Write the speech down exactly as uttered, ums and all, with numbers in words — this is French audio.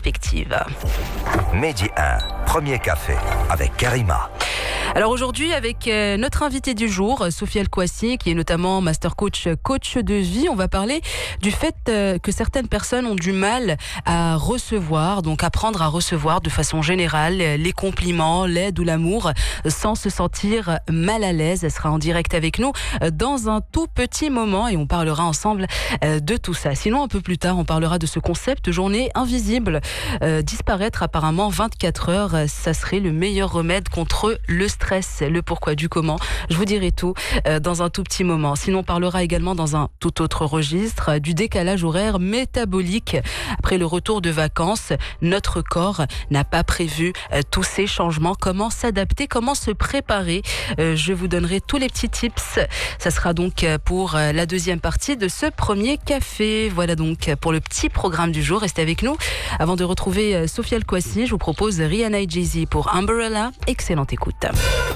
perspectives. Midi un, premier café avec Karima. Alors aujourd'hui, avec notre invitée du jour, Sophie El-Kouassi, qui est notamment master coach, coach de vie, on va parler du fait que certaines personnes ont du mal à recevoir, donc apprendre à recevoir de façon générale les compliments, l'aide ou l'amour sans se sentir mal à l'aise. Elle sera en direct avec nous dans un tout petit moment et on parlera ensemble de tout ça. Sinon, un peu plus tard, on parlera de ce concept journée invisible. Euh, disparaître apparemment vingt-quatre heures, ça serait le meilleur remède contre le stress. Le pourquoi du comment, je vous dirai tout euh, dans un tout petit moment. Sinon, on parlera également dans un tout autre registre euh, du décalage horaire métabolique. Après le retour de vacances, notre corps n'a pas prévu euh, tous ces changements. Comment s'adapter, comment se préparer, euh, je vous donnerai tous les petits tips. Ça sera donc pour euh, la deuxième partie de ce premier café. Voilà donc pour le petit programme du jour. Restez avec nous. Avant de retrouver euh, Sophie El-Kouassi, je vous propose Rihanna et Jay-Z pour Umbrella. Excellente écoute.